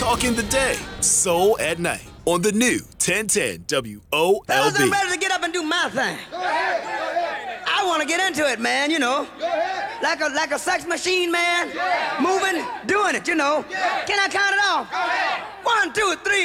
Talking the day, soul at night. On the new 1010 WOLB. Fellas, I'm ready to get up and do my thing. Go ahead. I want to get into it, man, you know. Go ahead. Like a sex machine, man. Moving, doing it, you know. Can I count it off? Go ahead. 1, 2, 3.